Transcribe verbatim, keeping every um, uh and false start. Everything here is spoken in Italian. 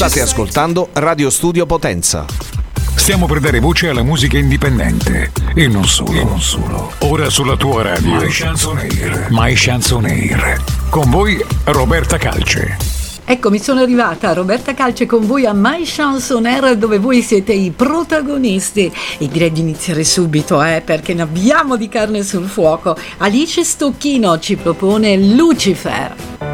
State ascoltando Radio Studio Potenza. Stiamo per dare voce alla musica indipendente e non solo. E non solo. Ora sulla tua radio My Chanson Air. My Chanson Air. Con voi Roberta Calce. Eccomi, sono arrivata, Roberta Calce con voi a My Chanson Air, dove voi siete i protagonisti, e direi di iniziare subito eh, perché ne abbiamo di carne sul fuoco. Alice Stocchino ci propone Lucifer.